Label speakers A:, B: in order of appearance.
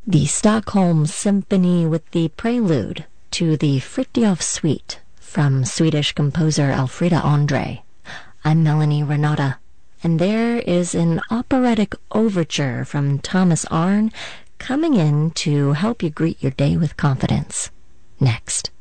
A: the Stockholm Symphony with the prelude to the Fritiof Suite from Swedish composer Elfrida Andre. I'm Melanie Renata, and there is an operatic overture from Thomas Arne coming in to help you greet your day with confidence. Next.